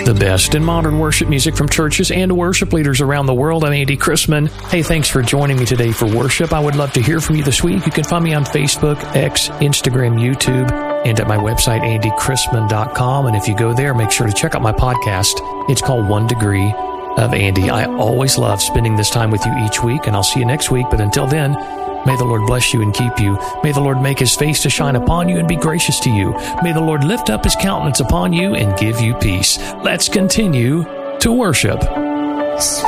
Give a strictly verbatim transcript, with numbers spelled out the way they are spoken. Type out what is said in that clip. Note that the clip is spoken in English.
The best in modern worship music from churches and worship leaders around the world. I'm Andy Chrisman. Hey, thanks for joining me today for worship. I would love to hear from you this week. You can find me on Facebook, X, Instagram, YouTube, and at my website, andy chrisman dot com. And if you go there, make sure to check out my podcast. It's called One Degree of Andy. I always love spending this time with you each week, and I'll see you next week. But until then, may the Lord bless you and keep you. May the Lord make His face to shine upon you and be gracious to you. May the Lord lift up His countenance upon you and give you peace. Let's continue to worship.